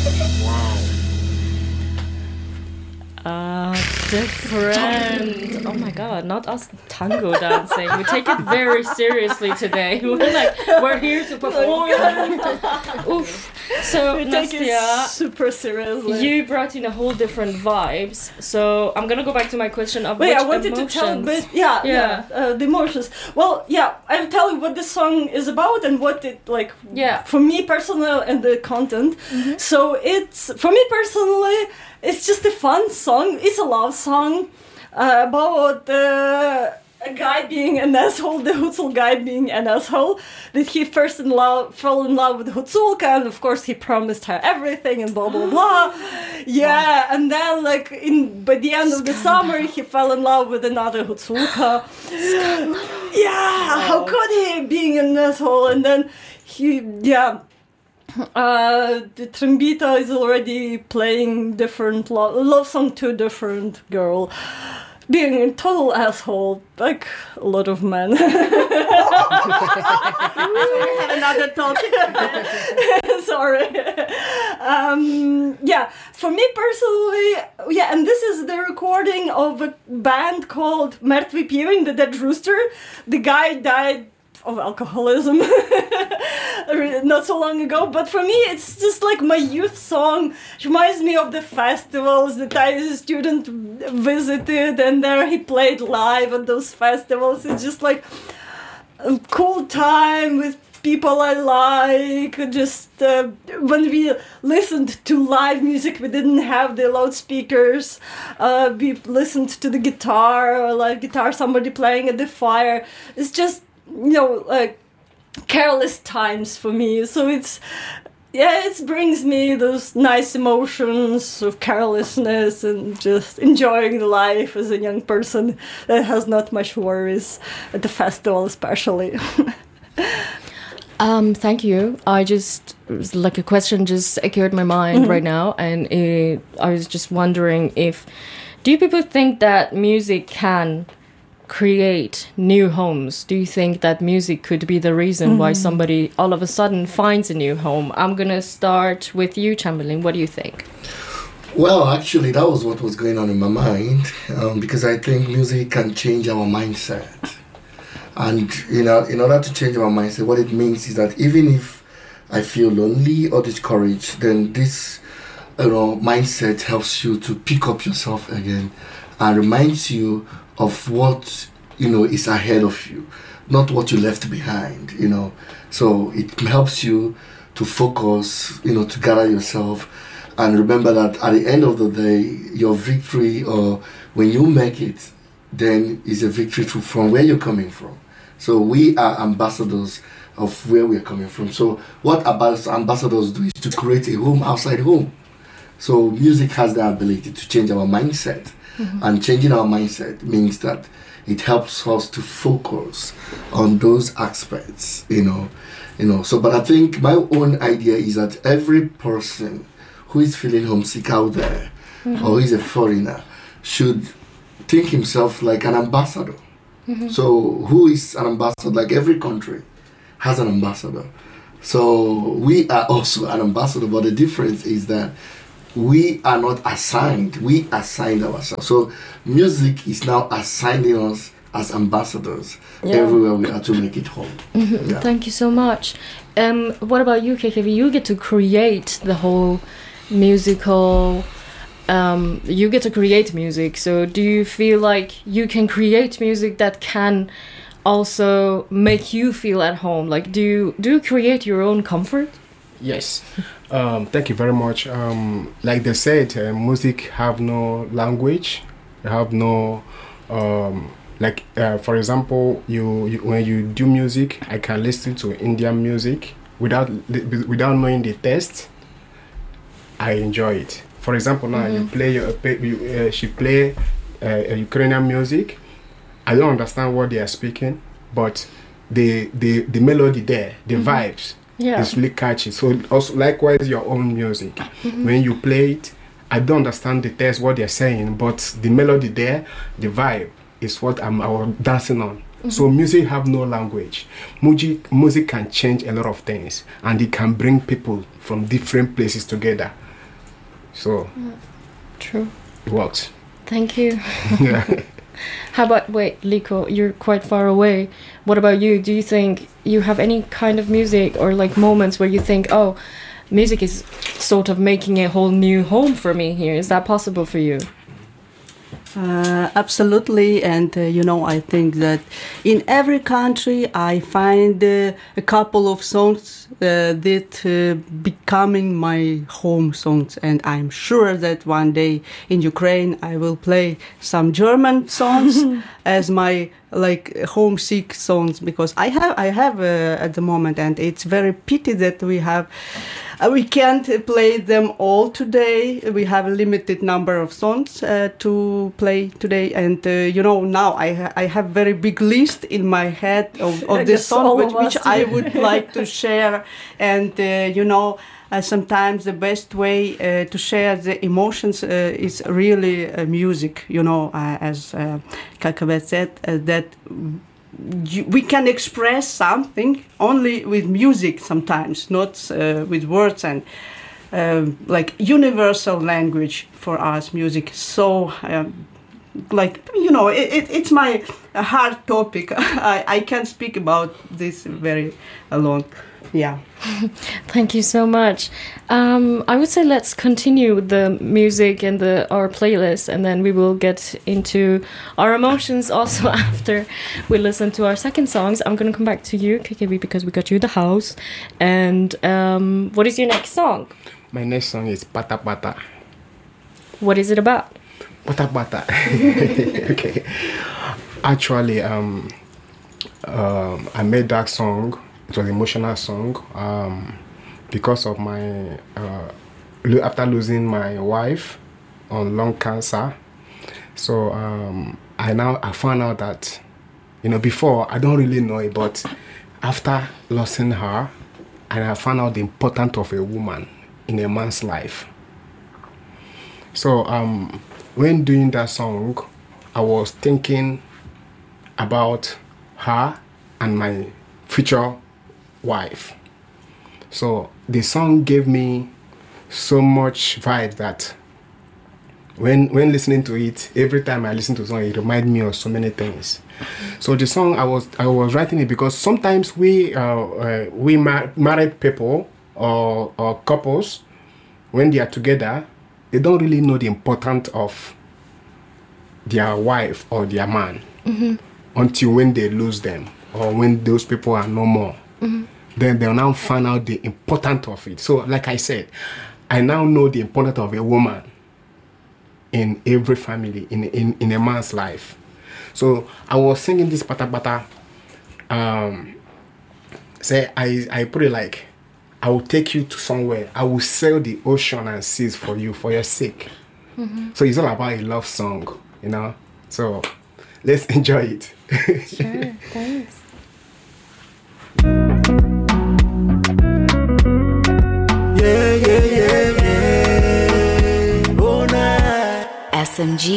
Different. Oh my god, not us tango dancing. We take it very seriously today. We're here to perform. Oof. So we take it Nastya, super seriously. You brought in a whole different vibes. So I'm gonna go back to my question of Wait, which I wanted emotions. to tell, but the emotions. Well, I'll tell you what the song is about and what it for me personally and the content. Mm-hmm. So it's for me personally, it's just a fun song. It's a love song about a guy being an asshole, the Hutzul guy being an asshole. That he first fell in love with Hutzulka, and of course he promised her everything and blah blah blah. Yeah, and then by the end of the summer he fell in love with another Hutzulka. Yeah, how could he, being an asshole? And then the trombita is already playing different love song to a different girl, being a total asshole, like a lot of men. We have another topic. Sorry. For me personally, and this is the recording of a band called Mертвый Певень, the Dead Rooster. The guy died of alcoholism not so long ago, but for me it's just like my youth song. It reminds me of the festivals that I as a student visited, and there he played live at those festivals. It's just like a cool time with people I like. Just when we listened to live music, we didn't have the loudspeakers. We listened to the guitar or live guitar, somebody playing at the fire. It's just careless times for me. So it brings me those nice emotions of carelessness and just enjoying life as a young person that has not much worries at the festival especially. Thank you. A question just occurred in my mind right now, and I was just wondering do you people think that music can create new homes? Do you think that music could be the reason why somebody all of a sudden finds a new home? I'm gonna start with you, Chamberlain. What do you think? Well, actually, that was what was going on in my mind, because I think music can change our mindset. And, in order to change our mindset, what it means is that even if I feel lonely or discouraged, then this mindset helps you to pick up yourself again and reminds you of what is ahead of you, not what you left behind. So it helps you to focus, to gather yourself and remember that at the end of the day, your victory, or when you make it, then is a victory from where you're coming from. So we are ambassadors of where we're coming from. So what ambassadors do is to create a home outside home. So music has the ability to change our mindset. And changing our mindset means that it helps us to focus on those aspects, So, but I think my own idea is that every person who is feeling homesick out there, or is a foreigner, should think himself like an ambassador. So, who is an ambassador? Like every country has an ambassador. So, we are also an ambassador, but the difference is that we are not assigned, we assigned ourselves. So music is now assigning us as ambassadors everywhere we are to make it home. Thank you so much. What about you, KKV? You get to create the whole musical, you get to create music. So do you feel like you can create music that can also make you feel at home? Like, do you create your own comfort? Yes. Thank you very much. Like they said, music have no language. You have no, for example, you when you do music, I can listen to Indian music without knowing the text. I enjoy it. For example, now she play Ukrainian music. I don't understand what they are speaking, but the melody there, the vibes. It's really catchy. So also likewise your own music. When you play it, I don't understand the text, what they're saying, but the melody there, the vibe is what I'm dancing on. So music have no language. Music can change a lot of things, and it can bring people from different places together. So True. it works. Thank you. Yeah. How about, wait, Liko, you're quite far away. What about you? Do you think you have any kind of music or like moments where you think, oh, music is sort of making a whole new home for me here? Is that possible for you? Absolutely, and I think that in every country I find a couple of songs that becoming my home songs, and I'm sure that one day in Ukraine I will play some German songs as my like homesick songs, because I have at the moment, and it's very pity that we can't play them all today. We have a limited number of songs to play today, and now I have very big list in my head of this song which I would like to share, and sometimes the best way to share the emotions is really music. As Kakaveh said, that we can express something only with music sometimes, not with words, and like universal language for us, music. So it's my hard topic. I can't speak about this very long. Yeah. Thank you so much. I would say let's continue with the music and our playlist, and then we will get into our emotions also after we listen to our second songs. I'm going to come back to you, KKV, because we got you the house. And what is your next song? My next song is Pata Pata. What is it about? Pata Pata. Okay. Actually, I made that song. It was an emotional song because of my after losing my wife on lung cancer. So I found out that before I don't really know it, but after losing her, and I found out the importance of a woman in a man's life. So when doing that song, I was thinking about her and my future wife. So the song gave me so much vibe that when listening to it, every time I listen to the song, it reminds me of so many things. So the song I was writing it because sometimes we married people or couples, when they are together, they don't really know the importance of their wife or their man until when they lose them or when those people are no more. Then they'll now find out the importance of it. So like I said, I now know the importance of a woman in every family, in a man's life. So I was singing this Pata Pata. I put it like, I will take you to somewhere. I will sail the ocean and seas for you, for your sake. So it's all about a love song, So let's enjoy it. Sure, thanks. SMG